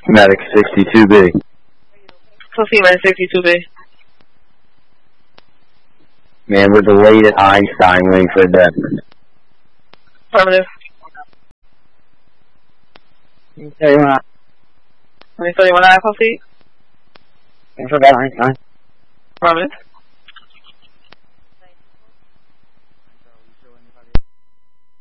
Medic 62B. Proceed, Medic 62B. Man, we're delayed at Einstein waiting for a Desmond. Affirmative. 31. 31 I proceed. Waiting for that Einstein. Affirmative.